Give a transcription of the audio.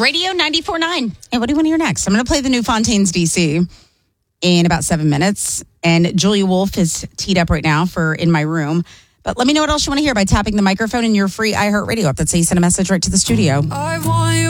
Radio 94.9. Hey, what do you want to hear next? I'm going to play the new Fontaines DC in about 7 minutes. And Julia Wolf is teed up right now for In My Room. But let me know what else you want to hear by tapping the microphone in your free iHeartRadio app. That's how you send a message right to the studio. I want you